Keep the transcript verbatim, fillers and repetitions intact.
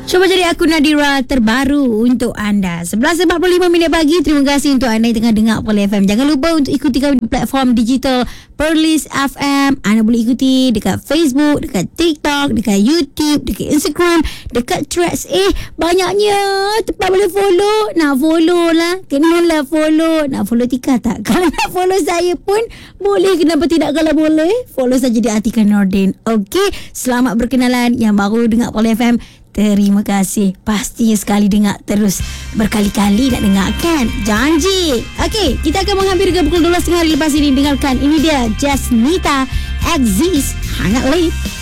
Cuba jadi aku Nadira terbaru untuk anda. sebelas empat puluh lima minit pagi. Terima kasih untuk anda yang tengah dengar Perlis F M. Jangan lupa untuk ikuti kami di platform digital Perlis F M. Anda boleh ikuti dekat Facebook, dekat TikTok, dekat YouTube, dekat Instagram, dekat Threads. Eh, banyaknya tempat boleh follow. Nak follow lah, kenalah follow. Nak follow Tika tak? Kalau nak follow saya pun boleh. Kenapa tidak? Kalau boleh, follow saja di Atika Nordin. Okey, selamat berkenalan yang baru dengar Perlis F M. Terima kasih. Pasti sekali dengar terus. Berkali-kali nak dengar kan? Janji. Okey, kita akan menghampiri pukul dua belas tiga puluh hari lepas ini. Dengarkan. Ini dia Jasmita Exist Hangat Late.